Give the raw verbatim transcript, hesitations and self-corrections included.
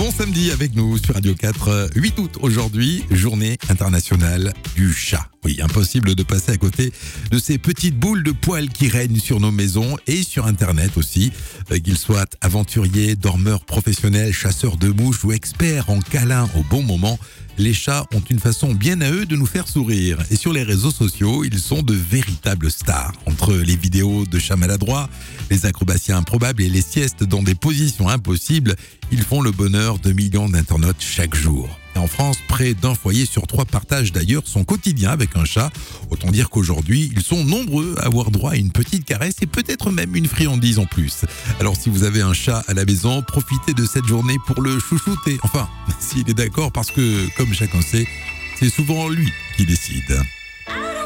Bon samedi avec nous sur Radio quatre, huit août aujourd'hui, journée internationale du chat. Oui, impossible de passer à côté de ces petites boules de poils qui règnent sur nos maisons et sur Internet aussi. Qu'ils soient aventuriers, dormeurs professionnels, chasseurs de mouches ou experts en câlins au bon moment, les chats ont une façon bien à eux de nous faire sourire. Et sur les réseaux sociaux, ils sont de véritables stars. Entre les vidéos de chats maladroits, les acrobaties improbables et les siestes dans des positions impossibles, ils font le bonheur de millions d'internautes chaque jour. Et en France, près d'un foyer sur trois partage d'ailleurs son quotidien avec un chat. Autant dire qu'aujourd'hui, ils sont nombreux à avoir droit à une petite caresse et peut-être même une friandise en plus. Alors si vous avez un chat à la maison, profitez de cette journée pour le chouchouter. Enfin, s'il est d'accord, parce que, comme chacun sait, c'est souvent lui qui décide.